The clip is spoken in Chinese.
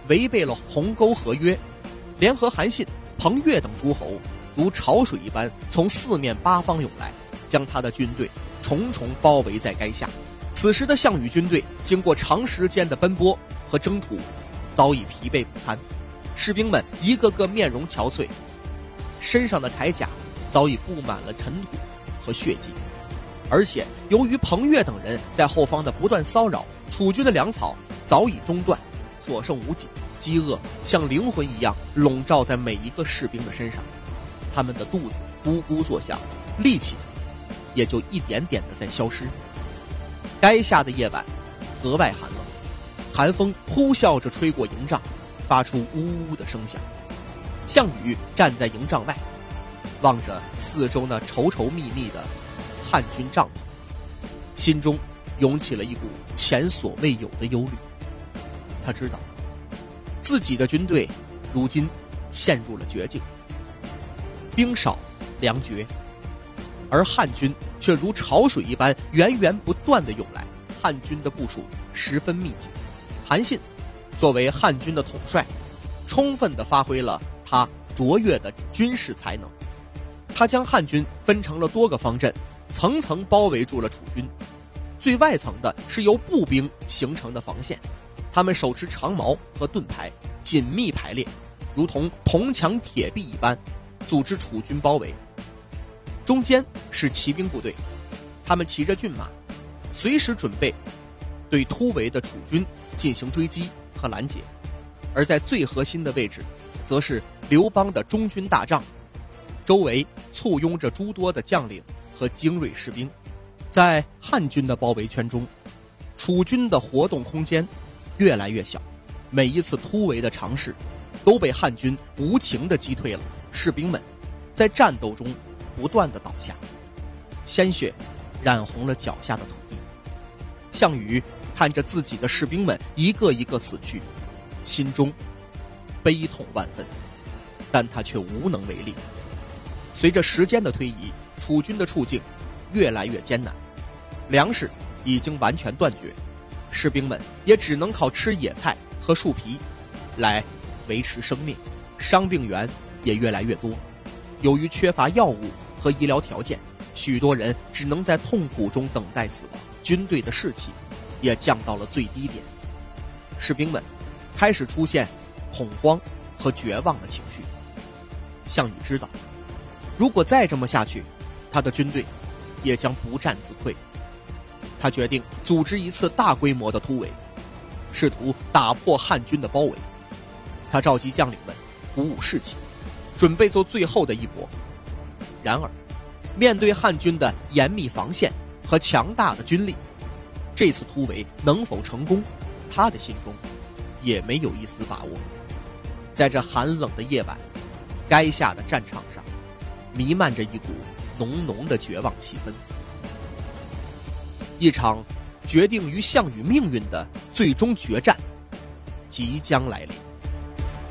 违背了鸿沟合约，联合韩信、彭越等诸侯如潮水一般从四面八方涌来，将他的军队重重包围在垓下。此时的项羽军队经过长时间的奔波和征途，早已疲惫不堪，士兵们一个个面容憔悴，身上的铠甲早已布满了尘土和血迹。而且由于彭越等人在后方的不断骚扰，楚军的粮草早已中断，所剩无几，饥饿像灵魂一样笼罩在每一个士兵的身上，他们的肚子咕咕作响，力气也就一点点的在消失。垓下的夜晚格外寒冷，寒风呼啸着吹过营帐，发出呜呜的声响。项羽站在营帐外，望着四周那稠稠密密的汉军帐篷，心中涌起了一股前所未有的忧虑。他知道自己的军队如今陷入了绝境，兵少粮绝，而汉军却如潮水一般源源不断地涌来，汉军的部署十分密集。韩信作为汉军的统帅，充分地发挥了他卓越的军事才能。他将汉军分成了多个方阵，层层包围住了楚军。最外层的是由步兵形成的防线，他们手持长矛和盾牌，紧密排列，如同铜墙铁壁一般，组织楚军包围。中间是骑兵部队，他们骑着骏马，随时准备对突围的楚军进行追击和拦截。而在最核心的位置，则是刘邦的中军大帐，周围簇拥着诸多的将领和精锐士兵。在汉军的包围圈中，楚军的活动空间越来越小，每一次突围的尝试都被汉军无情地击退了，士兵们在战斗中不断地倒下，鲜血染红了脚下的土地。项羽看着自己的士兵们一个一个死去，心中悲痛万分，但他却无能为力。随着时间的推移，楚军的处境越来越艰难，粮食已经完全断绝，士兵们也只能靠吃野菜和树皮来维持生命，伤病员也越来越多。由于缺乏药物和医疗条件，许多人只能在痛苦中等待死亡，军队的士气也降到了最低点。士兵们开始出现恐慌和绝望的情绪。项羽知道，如果再这么下去，他的军队也将不战自溃。他决定组织一次大规模的突围，试图打破汉军的包围。他召集将领们，鼓舞士气，准备做最后的一搏。然而，面对汉军的严密防线和强大的军力，这次突围能否成功，他的心中也没有一丝把握。在这寒冷的夜晚，垓下的战场上弥漫着一股浓浓的绝望气氛。一场决定于项羽命运的最终决战即将来临。